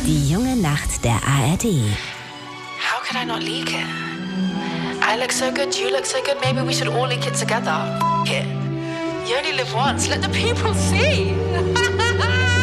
Die junge Nacht der ARD. How could I not leak it? I look so good, you look so good, maybe we should all leak it together. F it. You only live once, let the people see.